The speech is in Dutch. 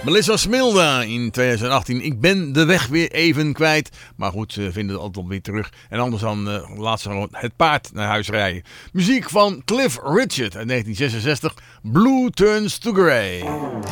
Melissa Smilda in 2018. Ik ben de weg weer even kwijt. Maar goed, ze vinden het altijd weer terug. En anders dan laat ze gewoon het paard naar huis rijden. Muziek van Cliff Richard uit 1966. Blue Turns to Grey.